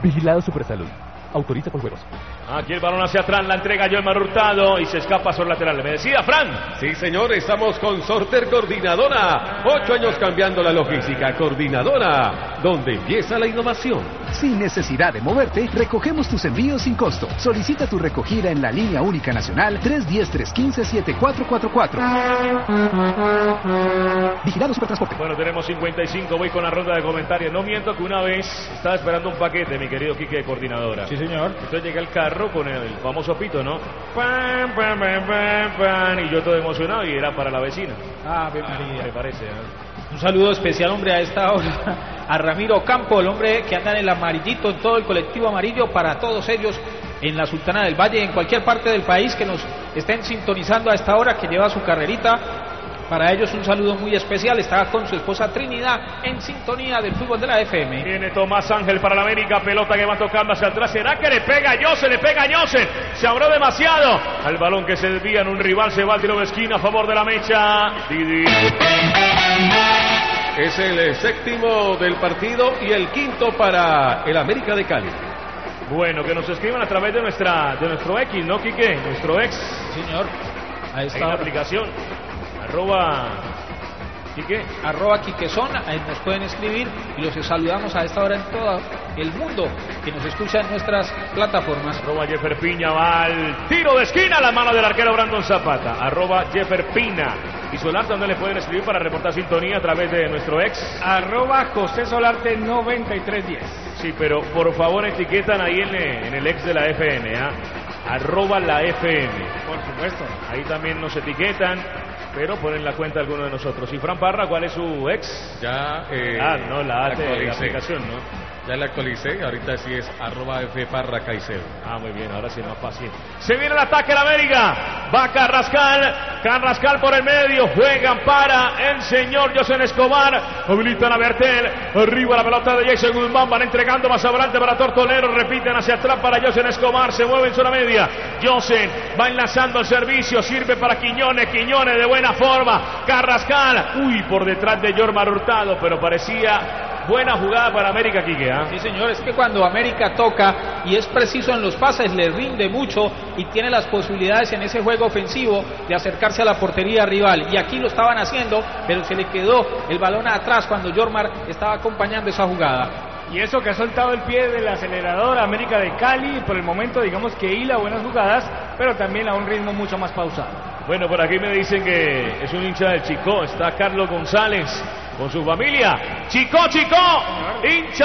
Vigilado Supersalud. Autoriza con juegos. Aquí el balón hacia atrás, la entrega Jormar Hurtado y se escapa sobre lateral. Me decía Fran. Sí, señor, estamos con Sorter Coordinadora. 8 años cambiando la logística. Coordinadora, donde empieza la innovación. Sin necesidad de moverte, recogemos tus envíos sin costo. Solicita tu recogida en la línea única nacional 310-315-7444. Vigilado Supertransporte. Bueno, tenemos 55, voy con la ronda de comentarios. No miento que una vez estaba esperando un paquete, mi querido Quique de Coordinadora. Sí, señor. Entonces llega el carro con el famoso pito, ¿no? Pan, pan, pan, pan, pan, y yo todo emocionado y era para la vecina. Ave María. Me parece, Un saludo especial, hombre, a esta hora a Ramiro Campo, el hombre que anda en el amarillito, en todo el colectivo amarillo, para todos ellos en la Sultana del Valle, en cualquier parte del país que nos estén sintonizando a esta hora, que lleva su carrerita. Para ellos un saludo muy especial. Estaba con su esposa Trinidad en sintonía del fútbol de la FM. Viene Tomás Ángel para la América, pelota que va tocando hacia atrás. ¿Será que le pega a Jose? Le pega a Jose. Se abrió demasiado. Al balón que se desvía en un rival, se va al tiro de esquina a favor de la Mecha. Didi. Es el séptimo del partido y el quinto para el América de Cali. Bueno, que nos escriban a través de nuestro X, ¿no, Quique? Nuestro ex. Señor. Ahí está la aplicación. Arroba Quiquezón, ahí nos pueden escribir y los saludamos a esta hora en todo el mundo que nos escucha en nuestras plataformas. Arroba Jeffer Piña va al tiro de esquina a la mano del arquero Brandon Zapata. Arroba Jeffer Pina. Y Solarte, ¿dónde le pueden escribir para reportar sintonía a través de nuestro ex? Arroba José Solarte 9310. Sí, pero por favor etiquetan ahí en el ex de la FM, ¿ah? Arroba la FM. Por supuesto. Ahí también nos etiquetan, pero ponen la cuenta de alguno de nosotros. ¿Y Fran Parra, cuál es su ex? Ya, no, la aplicación, ¿no? Ya la actualicé, ahorita sí es arroba Fparra Caicedo. Muy bien, ahora sí es más fácil. Se viene el ataque de la América. Va Carrascal por el medio. Juegan para el señor José Escobar. Habilitan a Bertel. Arriba la pelota de Jason Guzmán. Van entregando más adelante para Tortolero. Repiten hacia atrás para José Escobar. Se mueve en zona media. José va enlazando el servicio. Sirve para Quiñones. Quiñones de buena forma. Carrascal. Por detrás de Jormar Hurtado, pero parecía buena jugada para América, Quique. Sí, señor, es que cuando América toca y es preciso en los pases, le rinde mucho y tiene las posibilidades en ese juego ofensivo de acercarse a la portería rival. Y aquí lo estaban haciendo, pero se le quedó el balón atrás cuando Jormar estaba acompañando esa jugada. Y eso que ha soltado el pie del acelerador América de Cali, por el momento digamos que hila buenas jugadas, pero también a un ritmo mucho más pausado. Bueno, por aquí me dicen que es un hincha del Chicó. Está Carlos González con su familia. Chicó, hincha